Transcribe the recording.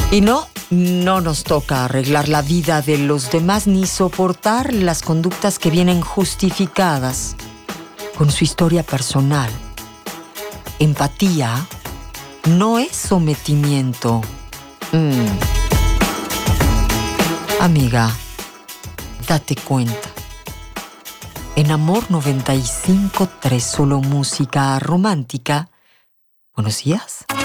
Y no nos toca arreglar la vida de los demás ni soportar las conductas que vienen justificadas con su historia personal. Empatía no es sometimiento. Amiga, date cuenta. En Amor 95.3, solo música romántica. Buenos días.